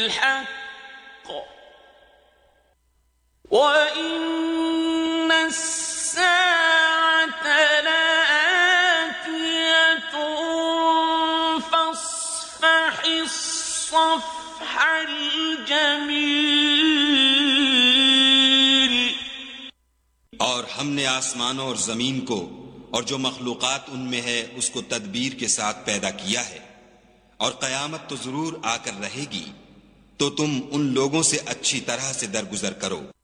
और हमने आसमानों और जमीन को और जो मखलूकात उनमें है उसको तदबीर के साथ पैदा किया है, और कयामत तो जरूर आकर रहेगी, तो तुम उन लोगों से अच्छी तरह से दरगुजर करो